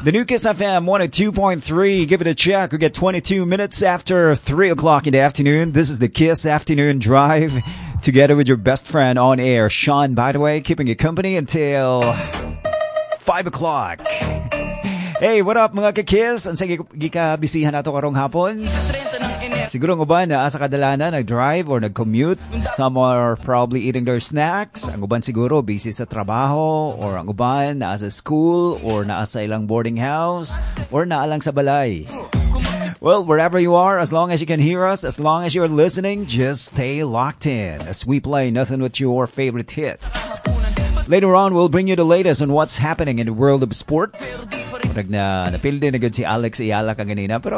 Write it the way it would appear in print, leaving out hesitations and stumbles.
The new Kiss FM 102.3. Give it a check. We get 22 minutes after 3 o'clock in the afternoon. This is the Kiss Afternoon Drive. Together with your best friend on air, Sean, by the way, keeping you company until 5 o'clock. Hey, what up mga ka-Kiss? Ang sige bisihan nato karong hapon. Siguro ang uban na sa kadalanan nag-drive or nag-commute. Some are probably eating their snacks. Ang uban siguro busy sa trabaho, or ang uban naa sa school, or naa sa ilang boarding house, or naa lang sa balay. Well, wherever you are, as long as you can hear us, as long as you're listening, just stay locked in as we play nothing but your favorite hits. Later on, we'll bring you the latest on what's happening in the world of sports. Napildi na good si Alex Ayala kaganina, pero